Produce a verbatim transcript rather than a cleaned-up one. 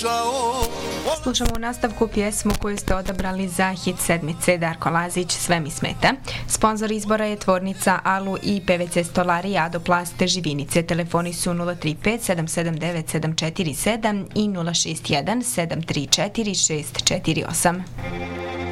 Slušamo u nastavku pjesmu koju ste odabrali za hit sedmice. Darko Lazić, Sve mi smeta. Sponzor izbora je tvornica Alu i P V C stolarija Adoplast Živinice. Telefoni su nula tri pet sedam sedam devet sedam četiri sedam i nula šest jedan sedam tri četiri šest četiri osam.